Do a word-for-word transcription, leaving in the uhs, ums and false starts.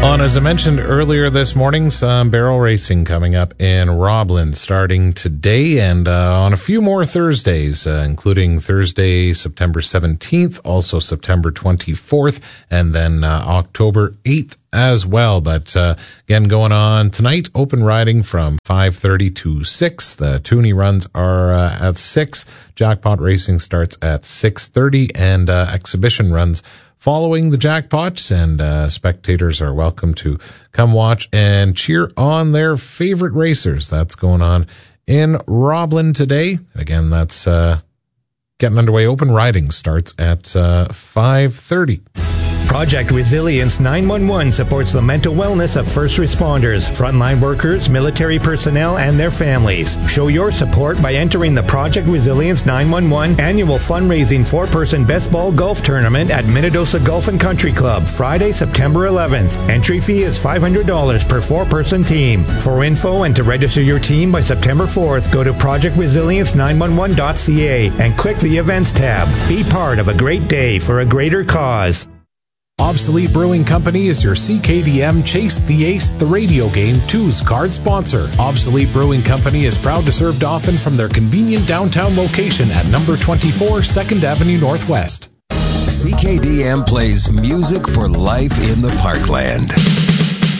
On, as I mentioned earlier this morning, some barrel racing coming up in Roblin starting today and uh, on a few more Thursdays, uh, including Thursday, September seventeenth, also September twenty-fourth, and then uh, October eighth as well. But uh, again, going on tonight, open riding from five thirty to six. The Toonie runs are uh, at six. Jackpot racing starts at six thirty, and uh, exhibition runs following the jackpots, and uh, spectators are welcome to come watch and cheer on their favorite racers. That's going on in Roblin today. Again, that's uh, getting underway. Open riding starts at uh, five thirty. Project Resilience nine one one supports the mental wellness of first responders, frontline workers, military personnel, and their families. Show your support by entering the Project Resilience nine one one annual fundraising four-person best ball golf tournament at Minnedosa Golf and Country Club, Friday, September eleventh. Entry fee is five hundred dollars per four-person team. For info and to register your team by September fourth, go to project resilience nine one one dot c a and click the Events tab. Be part of a great day for a greater cause. Obsolete Brewing Company is your C K D M Chase the Ace, the radio game two's card sponsor. Obsolete Brewing Company is proud to serve Dauphin from their convenient downtown location at number twenty-four second Avenue Northwest. C K D M plays music for life in the Parkland.